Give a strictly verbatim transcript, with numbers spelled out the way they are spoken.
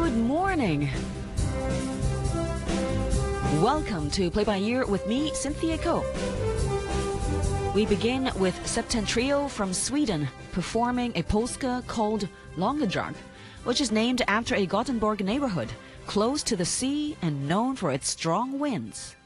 Good morning. Welcome to Play by Ear with me, Cynthia Ko. We begin with Septentrio from Sweden performing a polska called Långedrag, which is named after a Gothenburg neighborhood close to the sea and known for its strong winds.